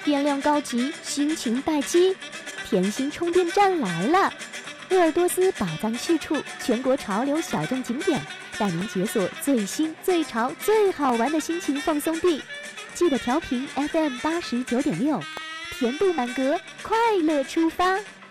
电量告急，心情待机，甜心充电站来了！鄂尔多斯宝藏去处，全国潮流小众景点，带您解锁最新、最潮、最好玩的心情放松地。记得调频 FM 89.6，甜度满格，快乐出发。